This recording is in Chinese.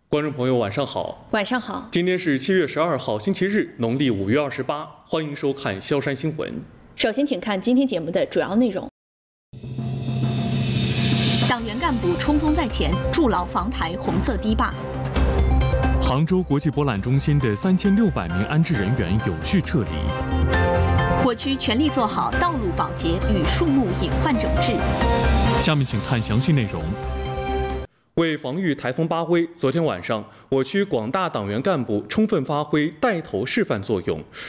观众朋友，晚上好。 晚上好。 今天是7月12号，星期日，农历5月28。欢迎收看萧山新闻。 首先，请看今天节目的主要内容。党员干部冲锋在前，筑牢防台红色堤坝。 杭州国际博览中心的3600名安置人员有序撤离。 我区全力做好道路保洁与树木隐患整治。 下面请看详细内容。 为防御台风巴威，昨天晚上，我区广大党员干部充分发挥带头示范作用，